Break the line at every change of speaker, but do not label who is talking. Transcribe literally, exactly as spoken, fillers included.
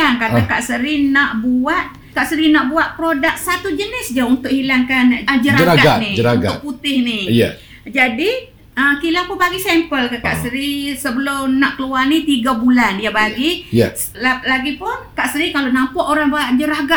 bilang kata
Ah.
Kak Seri nak buat Kak Seri nak buat produk satu jenis je untuk hilangkan uh, jeragat,
Jeragat,
ni,
jeragat.
untuk putih ni.
Ya.
Jadi uh, kilang pun bagi sampel ke Kak
Ah.
Seri sebelum nak keluar ni tiga bulan dia bagi.
Ya.
La- Lagipun Kak Seri kalau nampak orang buat jeragat